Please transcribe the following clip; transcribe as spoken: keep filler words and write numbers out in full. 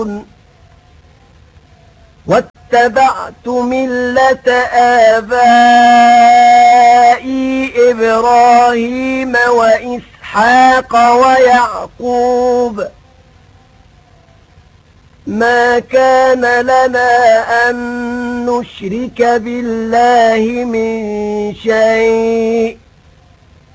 واتبعت ملة آبائي إبراهيم وإسحاق ويعقوب ما كان لنا أن نشرك بالله من شيء